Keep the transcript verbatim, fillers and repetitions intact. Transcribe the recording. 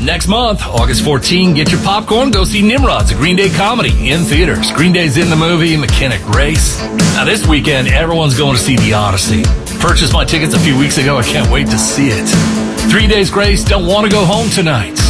Next month, August fourteenth, get your popcorn, go see Nimrod's, a Green Day comedy in theaters. Green Day's in the movie, McKinnick Race. Now this weekend, everyone's going to see The Odyssey. Purchased my tickets a few weeks ago. I can't wait to see it. Three Days Grace, don't want to go home tonight.